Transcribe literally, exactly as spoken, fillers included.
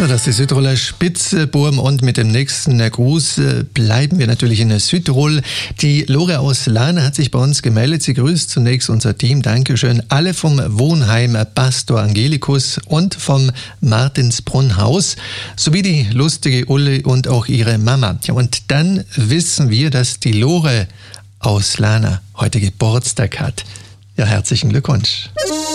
So, das ist die Südtiroler Spitzboom und mit dem nächsten Gruß bleiben wir natürlich in Südtirol. Die Lore aus Lahn hat sich bei uns gemeldet. Sie grüßt zunächst unser Team. Dankeschön. Alle vom Wohnheim Pastor Angelicus und vom Martinsbrunnhaus sowie die lustige Ulle und auch ihre Mama. Ja, und dann wissen wir, dass die Lore aus Lahn heute Geburtstag hat. Ja, herzlichen Glückwunsch.